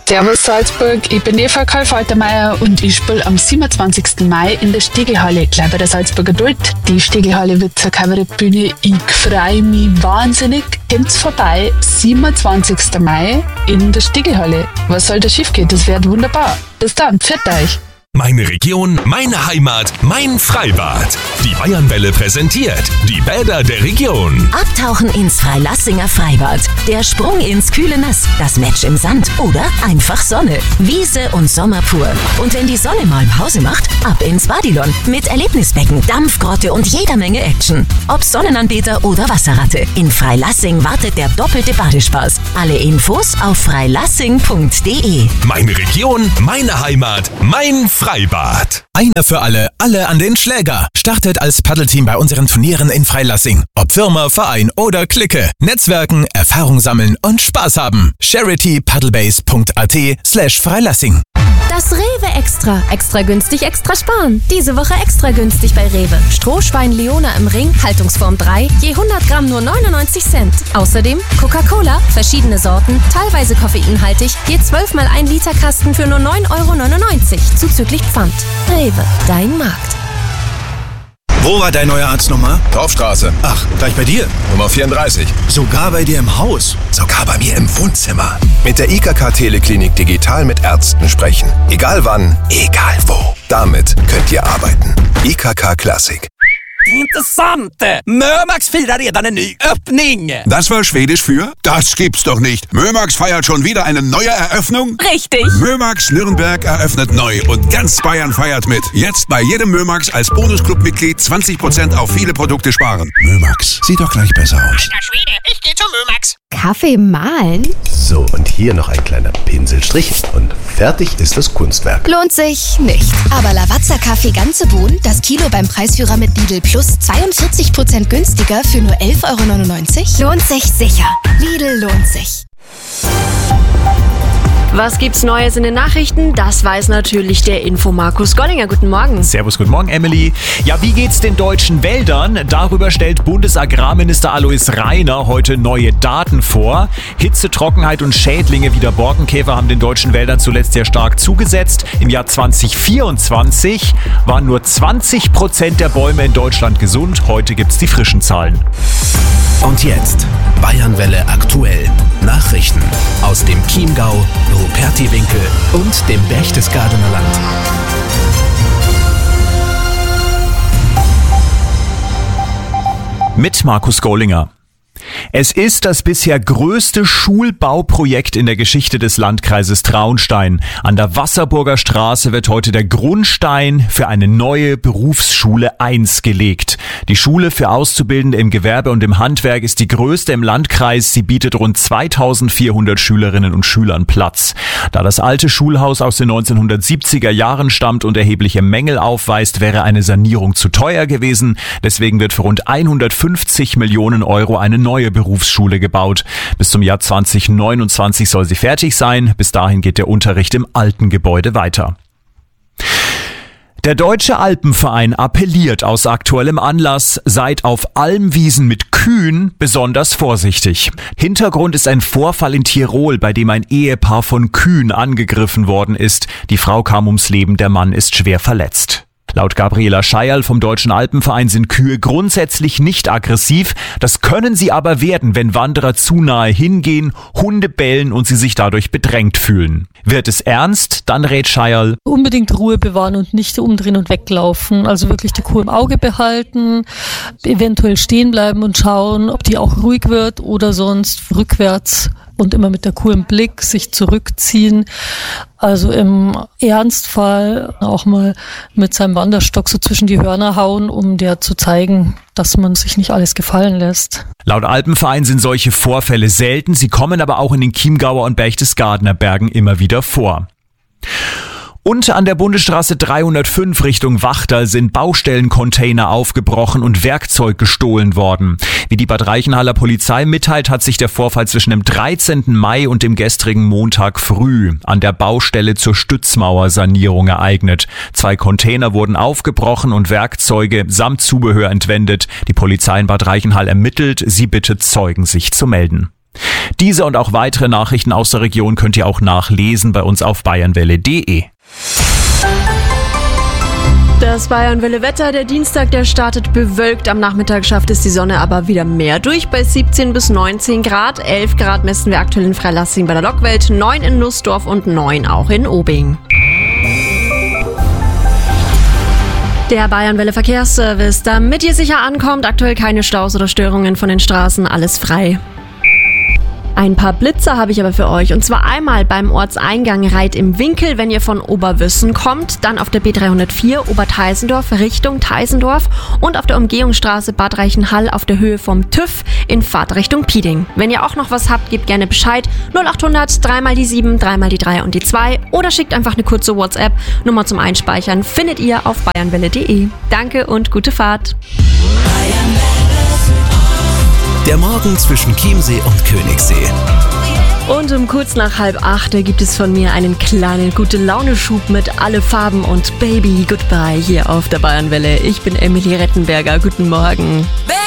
Servus Salzburg, ich bin Eva Karl-Faltermeier und ich spiele am 27. Mai in der Stegelhalle, gleich bei der Salzburger Duld. Die Stegelhalle wird zur Kabarettbühne. Ich freue mich wahnsinnig. Kommt's vorbei, 27. Mai in der Stegelhalle. Was soll da schief gehen? Das wird wunderbar. Bis dann, pfiat euch. Meine Region, meine Heimat, mein Freibad. Die Bayernwelle präsentiert die Bäder der Region. Abtauchen ins Freilassinger Freibad. Der Sprung ins kühle Nass. Das Match im Sand oder einfach Sonne. Wiese und Sommer pur. Und wenn die Sonne mal Pause macht, ab ins Badilon. Mit Erlebnisbecken, Dampfgrotte und jeder Menge Action. Ob Sonnenanbeter oder Wasserratte. In Freilassing wartet der doppelte Badespaß. Alle Infos auf freilassing.de. Meine Region, meine Heimat, mein Freibad. Einer für alle, alle an den Schläger. Startet als Paddelteam bei unseren Turnieren in Freilassing. Ob Firma, Verein oder Clique. Netzwerken, Erfahrung sammeln und Spaß haben. charitypaddlebase.at/Freilassing. Das Rewe Extra. Extra günstig, extra sparen. Diese Woche extra günstig bei Rewe. Strohschwein Leona im Ring, Haltungsform 3, je 100 Gramm nur 99 Cent. Außerdem Coca-Cola, verschiedene Sorten, teilweise koffeinhaltig, je 12 mal 1 Liter Kasten für nur 9,99 €, zuzüglich Pfand. Rewe, dein Markt. Wo war dein neuer Arzt nochmal? Dorfstraße. Ach, gleich bei dir? Nummer 34. Sogar bei dir im Haus? Sogar bei mir im Wohnzimmer. Mit der IKK Teleklinik digital mit Ärzten sprechen. Egal wann, egal wo. Damit könnt ihr arbeiten. IKK Classic. Intressant! Mömax firar redan en ny öppning! Das war Schwedisch für? Das gibt's doch nicht. Mömax feiert schon wieder eine neue Eröffnung? Richtig! Mömax Nürnberg eröffnet neu und ganz Bayern feiert mit. Jetzt bei jedem Mömax als Bonusclub-Mitglied 20% auf viele Produkte sparen. Mömax, sieht doch gleich besser aus. Alter Schwede, ich geh zum Mömax! Kaffee mahlen? So, und hier noch ein kleiner Pinselstrich und fertig ist das Kunstwerk. Lohnt sich nicht. Aber Lavazza Kaffee ganze Bohnen, das Kilo beim Preisführer mit Lidl Plus 42% günstiger für nur 11,99 €? Lohnt sich sicher. Lidl lohnt sich. Was gibt's Neues in den Nachrichten? Das weiß natürlich der Info-Markus Gollinger. Guten Morgen. Servus, guten Morgen, Emily. Ja, wie geht's den deutschen Wäldern? Darüber stellt Bundesagrarminister Alois Rainer heute neue Daten vor. Hitze, Trockenheit und Schädlinge wie der Borkenkäfer haben den deutschen Wäldern zuletzt sehr stark zugesetzt. Im Jahr 2024 waren nur 20% der Bäume in Deutschland gesund. Heute gibt's die frischen Zahlen. Und jetzt Bayernwelle aktuell. Nachrichten aus dem Chiemgau, Rupertiwinkel und dem Berchtesgadener Land. Mit Markus Gollinger. Es ist das bisher größte Schulbauprojekt in der Geschichte des Landkreises Traunstein. An der Wasserburger Straße wird heute der Grundstein für eine neue Berufsschule 1 gelegt. Die Schule für Auszubildende im Gewerbe und im Handwerk ist die größte im Landkreis. Sie bietet rund 2400 Schülerinnen und Schülern Platz. Da das alte Schulhaus aus den 1970er Jahren stammt und erhebliche Mängel aufweist, wäre eine Sanierung zu teuer gewesen. Deswegen wird für rund 150 Millionen € eine neue Berufsschule gebaut. Bis zum Jahr 2029 soll sie fertig sein. Bis dahin geht der Unterricht im alten Gebäude weiter. Der Deutsche Alpenverein appelliert aus aktuellem Anlass, seid auf Almwiesen mit Kühen besonders vorsichtig. Hintergrund ist ein Vorfall in Tirol, bei dem ein Ehepaar von Kühen angegriffen worden ist. Die Frau kam ums Leben, der Mann ist schwer verletzt. Laut Gabriela Scheierl vom Deutschen Alpenverein sind Kühe grundsätzlich nicht aggressiv. Das können sie aber werden, wenn Wanderer zu nahe hingehen, Hunde bellen und sie sich dadurch bedrängt fühlen. Wird es ernst, dann rät Scheierl: unbedingt Ruhe bewahren und nicht umdrehen und weglaufen. Also wirklich die Kuh im Auge behalten, eventuell stehen bleiben und schauen, ob die auch ruhig wird oder sonst rückwärts und immer mit der Kuh im Blick sich zurückziehen. Also im Ernstfall auch mal mit seinem Wanderstock so zwischen die Hörner hauen, um der zu zeigen, dass man sich nicht alles gefallen lässt. Laut Alpenverein sind solche Vorfälle selten, sie kommen aber auch in den Chiemgauer und Berchtesgadener Bergen immer wieder vor. Und an der Bundesstraße 305 Richtung Wachtal sind Baustellencontainer aufgebrochen und Werkzeug gestohlen worden. Wie die Bad Reichenhaller Polizei mitteilt, hat sich der Vorfall zwischen dem 13. Mai und dem gestrigen Montag früh an der Baustelle zur Stützmauersanierung ereignet. 2 Container wurden aufgebrochen und Werkzeuge samt Zubehör entwendet. Die Polizei in Bad Reichenhall ermittelt, sie bittet Zeugen, sich zu melden. Diese und auch weitere Nachrichten aus der Region könnt ihr auch nachlesen bei uns auf bayernwelle.de. Das Bayernwelle-Wetter, der Dienstag, der startet bewölkt. Am Nachmittag schafft es die Sonne aber wieder mehr durch bei 17 bis 19 Grad. 11 Grad messen wir aktuell in Freilassing bei der Lockwelt, 9 in Nussdorf und 9 auch in Obing. Der Bayernwelle Verkehrsservice, damit ihr sicher ankommt, aktuell keine Staus oder Störungen von den Straßen, alles frei. Ein paar Blitzer habe ich aber für euch, und zwar einmal beim Ortseingang Reit im Winkel, wenn ihr von Oberwössen kommt, dann auf der B304 Oberteisendorf Richtung Teisendorf und auf der Umgehungsstraße Bad Reichenhall auf der Höhe vom TÜV in Fahrtrichtung Pieding. Wenn ihr auch noch was habt, gebt gerne Bescheid. 0800 3 mal die 7, 3 mal die 3 und die 2 oder schickt einfach eine kurze WhatsApp. Nummer zum Einspeichern findet ihr auf bayernwelle.de. Danke und gute Fahrt. Der Morgen zwischen Chiemsee und Königssee. Und um kurz nach 7:30 gibt es von mir einen kleinen Gute-Laune-Schub mit Alle Farben und Baby Goodbye hier auf der Bayernwelle. Ich bin Emily Rettenberger. Guten Morgen.